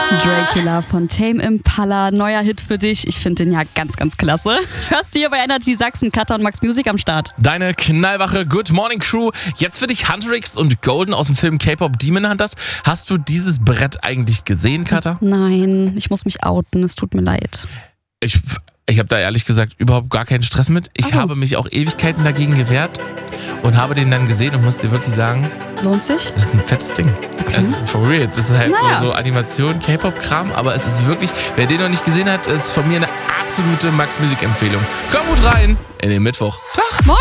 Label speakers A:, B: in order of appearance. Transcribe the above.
A: Dracula von Tame Impala, neuer Hit für dich. Ich finde den ja ganz, ganz klasse. Hörst du hier bei Energy Sachsen, Katha und Max Music am Start.
B: Deine knallwache Good Morning Crew. Jetzt für dich Huntrix und Golden aus dem Film K-Pop Demon Hunters. Hast du dieses Brett eigentlich gesehen, Katha?
A: Nein, ich muss mich outen, es tut mir leid.
B: Ich habe da ehrlich gesagt überhaupt gar keinen Stress mit. Ich habe mich auch Ewigkeiten dagegen gewehrt und habe den dann gesehen und muss dir wirklich sagen,
A: lohnt sich?
B: das ist ein fettes Ding.
A: Okay.
B: Also for real, es ist halt
A: Naja.
B: so Animation, K-Pop-Kram, aber es ist wirklich, wer den noch nicht gesehen hat, ist von mir eine absolute Max-Musik-Empfehlung. Komm gut rein in den Mittwoch. Tag!
A: Moin!